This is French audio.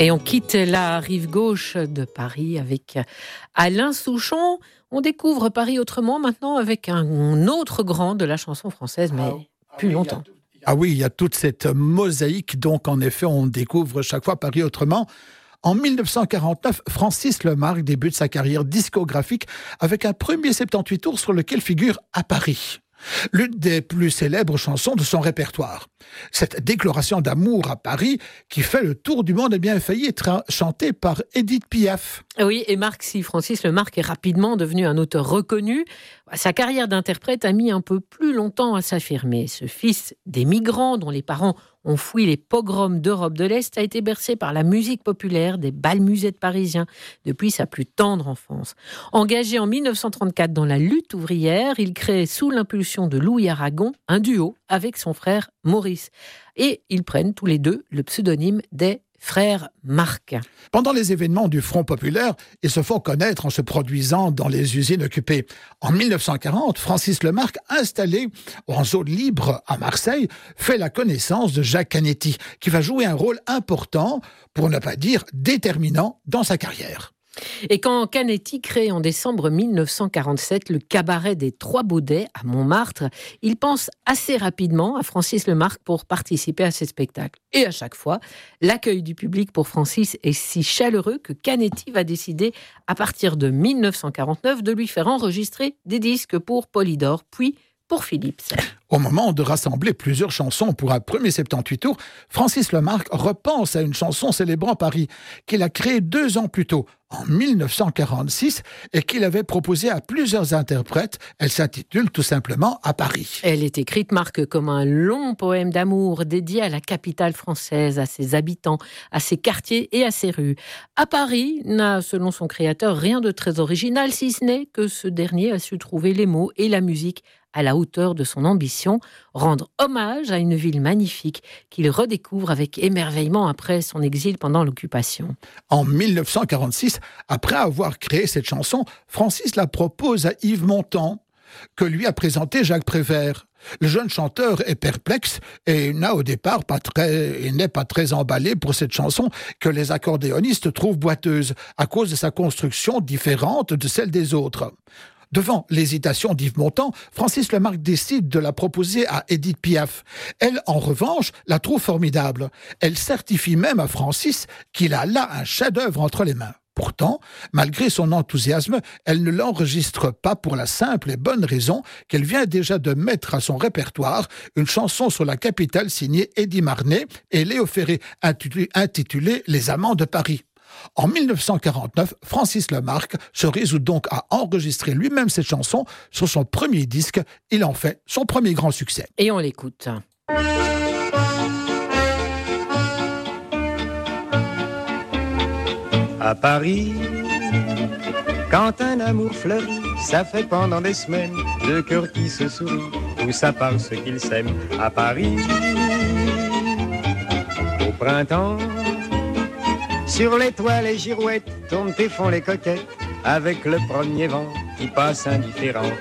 Et on quitte la rive gauche de Paris avec Alain Souchon. On découvre Paris autrement maintenant avec un autre grand de la chanson française, mais plus longtemps. Il y a toute cette mosaïque, donc en effet, on découvre chaque fois Paris autrement. En 1949, Francis Lemarque débute sa carrière discographique avec un premier 78 tours sur lequel figure À Paris, l'une des plus célèbres chansons de son répertoire. Cette déclaration d'amour à Paris, qui fait le tour du monde, a bien failli être chantée par Édith Piaf. Oui, et Francis Lemarque est rapidement devenu un auteur reconnu. Sa carrière d'interprète a mis un peu plus longtemps à s'affirmer. Ce fils des migrants dont les parents ont fui les pogroms d'Europe de l'Est a été bercé par la musique populaire des bals musettes parisiens depuis sa plus tendre enfance. Engagé en 1934 dans la lutte ouvrière, il crée sous l'impulsion de Louis Aragon un duo avec son frère Maurice. Et ils prennent tous les deux le pseudonyme des Frères Marc. Pendant les événements du Front populaire, ils se font connaître en se produisant dans les usines occupées. En 1940, Francis Lemarque, installé en zone libre à Marseille, fait la connaissance de Jacques Canetti, qui va jouer un rôle important, pour ne pas dire déterminant, dans sa carrière. Et quand Canetti crée en décembre 1947 le cabaret des Trois Baudets à Montmartre, il pense assez rapidement à Francis Lemarque pour participer à ces spectacles. Et à chaque fois, l'accueil du public pour Francis est si chaleureux que Canetti va décider, à partir de 1949, de lui faire enregistrer des disques pour Polydor, puis pour Philips. Au moment de rassembler plusieurs chansons pour un premier 78 tours, Francis Lemarque repense à une chanson célébrant Paris qu'il a créée 2 ans plus tôt, en 1946, et qu'il avait proposée à plusieurs interprètes. Elle s'intitule tout simplement À Paris. Elle est écrite, Marc, comme un long poème d'amour dédié à la capitale française, à ses habitants, à ses quartiers et à ses rues. À Paris n'a, selon son créateur, rien de très original, si ce n'est que ce dernier a su trouver les mots et la musique à la hauteur de son ambition, rendre hommage à une ville magnifique qu'il redécouvre avec émerveillement après son exil pendant l'occupation. En 1946, après avoir créé cette chanson, Francis la propose à Yves Montand, que lui a présenté Jacques Prévert. Le jeune chanteur est perplexe et n'est au départ pas très emballé pour cette chanson que les accordéonistes trouvent boiteuse à cause de sa construction différente de celle des autres. Devant l'hésitation d'Yves Montand, Francis Lemarque décide de la proposer à Édith Piaf. Elle, en revanche, la trouve formidable. Elle certifie même à Francis qu'il a là un chef-d'œuvre entre les mains. Pourtant, malgré son enthousiasme, elle ne l'enregistre pas pour la simple et bonne raison qu'elle vient déjà de mettre à son répertoire une chanson sur la capitale signée Eddy Marnay et Léo Ferré intitulée Les Amants de Paris. En 1949, Francis Lemarque se résout donc à enregistrer lui-même cette chanson sur son premier disque. Il en fait son premier grand succès. Et on l'écoute. À Paris, quand un amour fleurit, ça fait pendant des semaines 2 cœurs qui se sourient, tout ça parce qu'ils s'aiment. À Paris, au printemps, sur les toits, les girouettes tournent et font les coquettes avec le premier vent qui passe indifférent.